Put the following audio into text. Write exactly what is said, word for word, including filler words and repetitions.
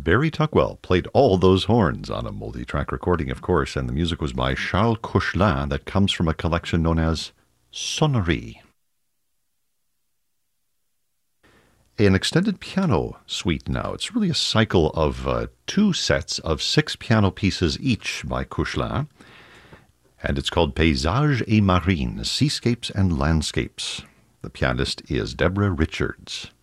Barry Tuckwell played all those horns on a multi-track recording, of course, and the music was by Charles Koechlin that comes from a collection known as Sonnerie. An extended piano suite now. It's really a cycle of uh, two sets of six piano pieces each by Koechlin, and it's called Paysages et Marines, Seascapes and Landscapes. The pianist is Deborah Richards.